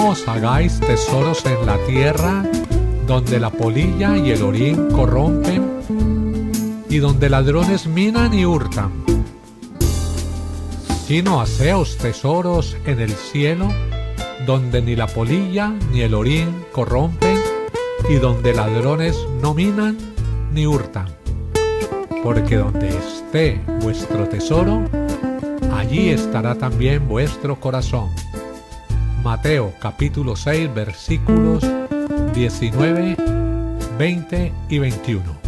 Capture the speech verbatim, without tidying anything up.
os hagáis tesoros en la tierra, donde la polilla y el orín corrompen, y donde ladrones minan y hurtan. Sino haceos tesoros en el cielo, donde ni la polilla ni el orín corrompen, y donde ladrones no minan ni hurtan. Porque donde esté vuestro tesoro, allí estará también vuestro corazón. Mateo capítulo seis versículos diecinueve, veinte y veintiuno.